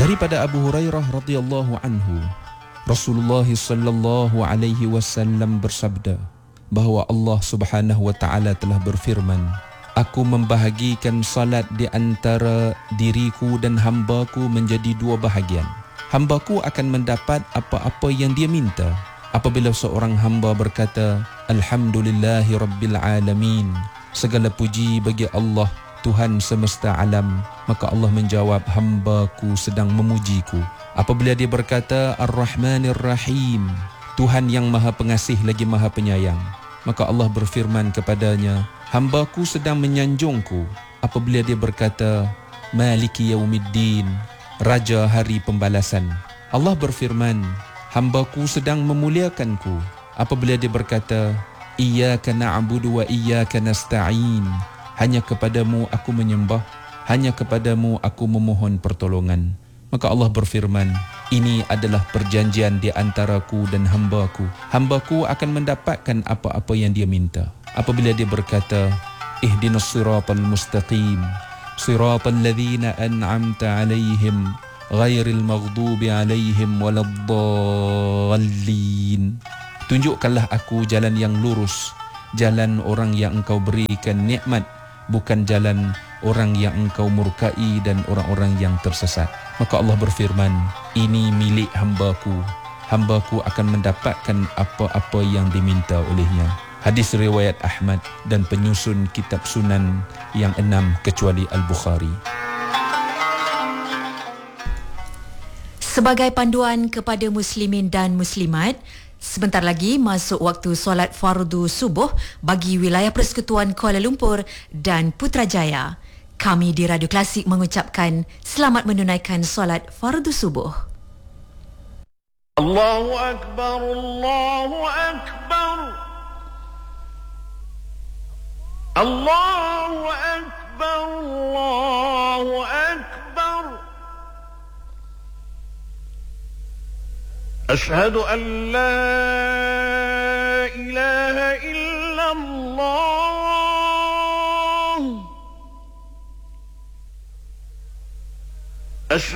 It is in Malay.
Daripada Abu Hurairah radhiyallahu anhu, Rasulullah sallallahu alaihi wasallam bersabda bahawa Allah Subhanahu wa taala telah berfirman, "Aku membahagikan salat di antara diriku dan hamba-Ku menjadi dua bahagian. Hamba-Ku akan mendapat apa-apa yang dia minta. Apabila seorang hamba berkata, Alhamdulillahi Rabbil Alamin, segala puji bagi Allah, Tuhan semesta alam, maka Allah menjawab, hamba-Ku sedang memujiku. Apabila dia berkata Ar-Rahmanir Rahim, Tuhan yang maha pengasih lagi maha penyayang, maka Allah berfirman kepadanya, hamba-Ku sedang menyanjungku. Apabila dia berkata Maliki Yaumiddin, Raja hari pembalasan, Allah berfirman, hamba-Ku sedang memuliakanku. Apabila dia berkata Iyyaka na'budu wa iyyaka nasta'in, hanya kepadamu aku menyembah, hanya kepadamu aku memohon pertolongan, maka Allah berfirman, ini adalah perjanjian di antaraku dan hamba-Ku. Hamba-Ku akan mendapatkan apa-apa yang dia minta. Apabila dia berkata ihdinas siratal mustaqim, siratal ladzina an'amta alaihim ghairil maghdubi alaihim waladdallin, tunjukkanlah aku jalan yang lurus, jalan orang yang Engkau berikan nikmat, bukan jalan orang yang Engkau murkai dan orang-orang yang tersesat. Maka Allah berfirman, ini milik hamba-Ku. Hamba-Ku akan mendapatkan apa-apa yang diminta olehnya. Hadis riwayat Ahmad dan penyusun kitab Sunan yang 6 kecuali Al-Bukhari. Sebagai panduan kepada muslimin dan muslimat, sebentar lagi masuk waktu solat fardu subuh bagi wilayah Persekutuan Kuala Lumpur dan Putrajaya. Kami di Radio Klasik mengucapkan selamat menunaikan solat fardu subuh. Allahu Akbar, Allahu Akbar, Allahu Akbar, Allahu Akbar. Ashhadu an la ilaha illallah.